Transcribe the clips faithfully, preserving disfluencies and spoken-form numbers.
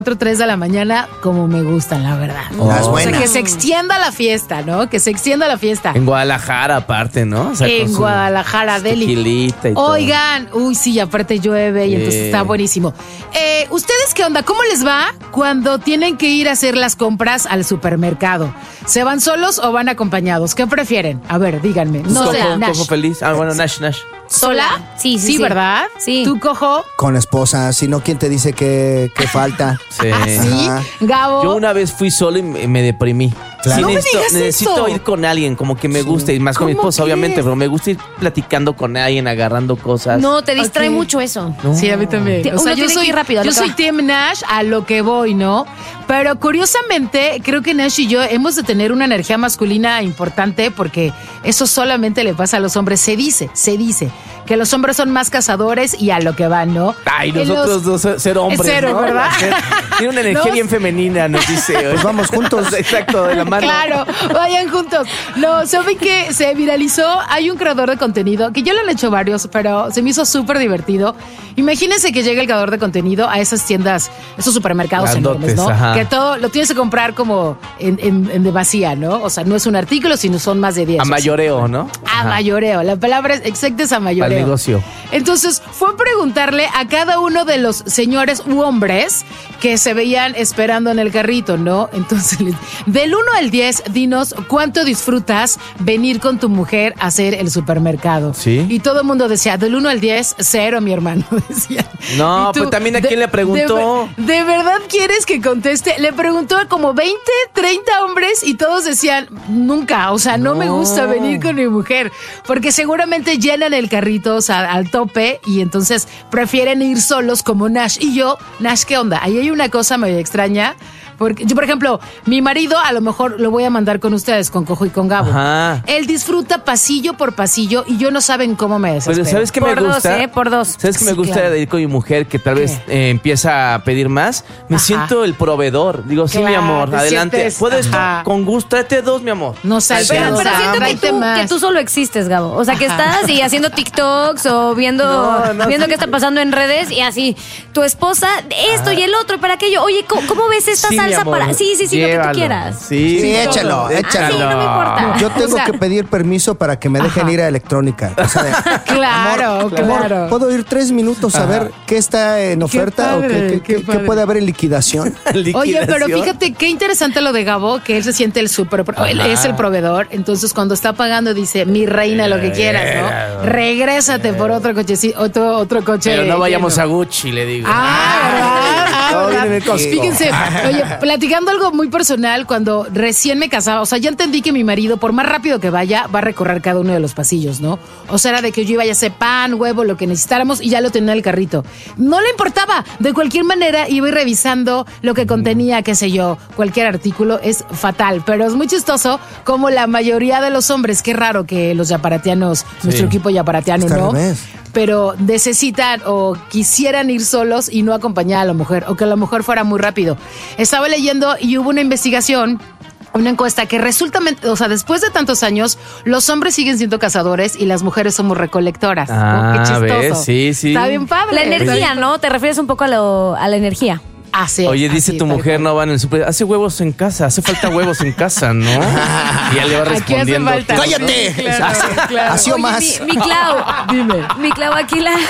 cuatro, tres de la mañana, como me gustan, la verdad. Oh. Las O buenas. sea, que se extienda la fiesta, ¿no? Que se extienda la fiesta. En Guadalajara, aparte, ¿no? O sea, en Guadalajara, Deli. Tequilita y Oigan, todo. Uy, sí, aparte llueve y Sí. entonces está buenísimo. Eh, ¿Ustedes qué onda? ¿Cómo les va cuando tienen que ir a hacer las compras al supermercado? ¿Se van solos o van acompañados? ¿Qué prefieren? A ver, díganme. No Cojo, sé, Nash. Cojo feliz. Ah, bueno, Nash, Nash. ¿Sola? Sí, sí, Sí, sí. ¿verdad? Sí. ¿Tú, Cojo? Con esposa, si no, ¿quién te dice que, que falta? Sí. ¿Ah, sí? Ajá. Gabo. Yo una vez fui solo y me me deprimí. Claro. No me necesito, digas necesito eso. ir con alguien, como que me gusta, y más con mi ¿Cómo esposa, obviamente, crees? pero me gusta ir platicando con alguien, agarrando cosas. No, te distrae Ok. mucho eso. No. Sí, a mí también. Te- O sea, uno yo tiene soy que ir rápido, a yo lo que soy va. Team Nash a lo que voy, ¿no? Pero curiosamente, creo que Nash y yo hemos de tener una energía masculina importante porque eso solamente le pasa a los hombres. Se dice, se dice que los hombres son más cazadores y a lo que van, ¿no? Ay, En nosotros los- dos ser hombres, Cero, ¿no? ¿verdad? Tiene una energía Los- bien femenina, nos dice. Pues vamos juntos. Exacto, de la mano. Claro, vayan juntos. No, ¿saben que se viralizó? Hay un creador de contenido, que ya lo han hecho varios, pero se me hizo súper divertido. Imagínense que llega el creador de contenido a esas tiendas, esos supermercados Grandotes, enormes, ¿no? ajá. Que todo lo tienes que comprar como en, en, en de vacía, ¿no? O sea, no es un artículo, sino son más de diez. A mayoreo, ¿no? A mayoreo. La palabra es- exacta es a mayoreo. Al negocio. Entonces, fue a preguntarle a cada uno de los señores u hombres que se veían esperando en el carrito, ¿no? Entonces, les- del uno al diez, dinos cuánto disfrutas venir con tu mujer a hacer el supermercado. Sí. Y todo el mundo decía, del uno al diez, cero, mi hermano, decía. No, Y tú, pues también a quién le preguntó. ¿De, de verdad quieres que conteste? Le preguntó a como veinte, treinta hombres y todos decían, nunca, o sea, no, No. me gusta venir con mi mujer, porque seguramente llenan el carrito, o sea, al tope, y entonces prefieren ir solos como Nash. Y yo, Nash, ¿qué onda? Ahí hay una cosa medio extraña. Porque yo, por ejemplo, mi marido a lo mejor lo voy a mandar con ustedes, con Cojo y con Gabo. Ajá. Él disfruta pasillo por pasillo y yo no saben cómo me desespero. Pero ¿sabes qué Por me dos, gusta? ¿eh? Por dos. ¿Sabes qué me Sí, gusta claro. de ir con mi mujer que tal ¿Qué? vez eh, empieza a pedir más? Me Ajá. siento el proveedor. Digo, sí, mi Claro, amor, te adelante. sientes- ¿Puedes tú? ajá. Con gusto, tráete dos, mi amor. No sabes, Tráete Pero, dos. pero sea, siento que tráete tú, más. que tú solo existes, Gabo. O sea, que Ajá. estás y haciendo TikToks o viendo, No, no, viendo sí. qué está pasando en redes y así. Tu esposa, esto y el otro, para aquello. Oye, ¿cómo, cómo ves esta Sí, mi salsa amor, para...? Sí, sí, sí, lo que llévalo. tú quieras. Sí, Sí, todo. échalo, De- échalo. Ah, sí, no me importa. Yo tengo O sea- que pedir permiso para que me dejen Ajá. ir a electrónica. O sea, de, Claro, claro. amor, ¿puedo ir tres minutos a ver qué está en oferta o padre, qué, qué- qué qué- qué padre. puede haber en liquidación? Oye, pero Liquidación. fíjate qué interesante lo de Gabo, que él se siente el super, él Ajá. es el proveedor, entonces cuando está pagando dice, mi reina, lo que quieras, ¿no? Regrésate por otro cochecito, otro, otro coche. Pero no vayamos lleno. a Gucci, le digo. Ah, ¿verdad? Ah, Todo ¿verdad? viene en el costo. Fíjense, oye, platicando algo muy personal, cuando recién me casaba, o sea, ya entendí que mi marido, por más rápido que vaya, va a recorrer cada uno de los pasillos, ¿no? O sea, era de que yo iba a hacer pan, huevo, lo que necesitáramos y ya lo tenía en el carrito. No le importaba, de cualquier manera iba a ir revisando lo que contenía, qué sé yo, cualquier artículo, es fatal, pero es muy chistoso como la mayoría de los hombres, qué raro que los yaparatianos, nuestro equipo yaparatiano, Está al ¿no? revés. Pero necesitan o quisieran ir solos y no acompañar a la mujer, o que la mujer fuera muy rápido. Estaba leyendo y hubo una investigación, una encuesta que resulta, o sea, después de tantos años, los hombres siguen siendo cazadores y las mujeres somos recolectoras. Ah, Qué chistoso. ¿ves? Sí, sí. Está bien padre. La Está energía, bien- ¿no? Te refieres un poco a, lo, a la energía. Así es, Oye, dice así, tu tal mujer, cual. no van en el super. Hace huevos en casa, hace falta huevos en casa, ¿no? Y ya le va Aquí hace respondiendo. falta. todo, ¿no? ¡Cállate! Claro, claro. Así o Oye, más. Mi, mi Clau, Dime. mi Clau, aquí la,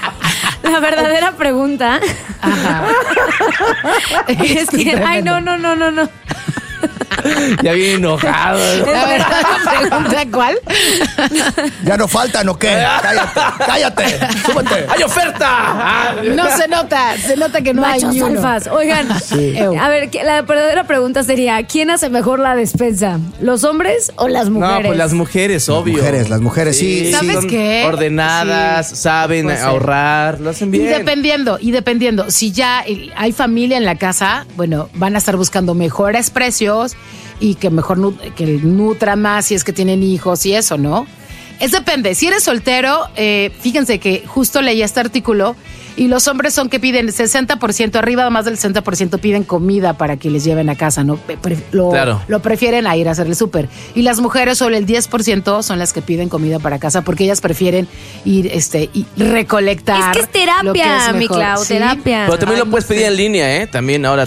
la verdadera pregunta Ajá. es que... Ay, no, no, no, no, no. Ya viene enojado. La verdad, la pregunta, ¿cuál? ¿Ya no faltan o qué? Cállate, cállate, súbete. ¡Hay oferta! Ah, No se nota, se nota que no hay Machos ni uno. alfas. Oigan, Ew. a ver, que- la verdadera pregunta sería, ¿quién hace mejor la despensa? ¿Los hombres o las mujeres? No, pues las mujeres, obvio. mujeres, las mujeres, sí, ¿Sabes son qué? ordenadas, Sí. saben Puede ser. ahorrar, lo hacen Y bien. dependiendo, y dependiendo, si ya eh, hay familia en la casa, bueno, van a estar buscando mejores precios y que mejor nu- que nutra más si es que tienen hijos y eso, ¿no? Es depende. Si eres soltero, eh, fíjense que justo leí este artículo Y los hombres son que piden sesenta por ciento, arriba más del sesenta por ciento piden comida para que les lleven a casa, ¿no? Pre- lo, Claro. lo prefieren a ir a hacer el súper. Y las mujeres, solo el diez por ciento son las que piden comida para casa porque ellas prefieren ir este, y recolectar. Es que es terapia, lo que es mi mejor. Clau, Sí. terapia. Pero también Ay, lo puedes no sé. pedir en línea, ¿eh? También ahora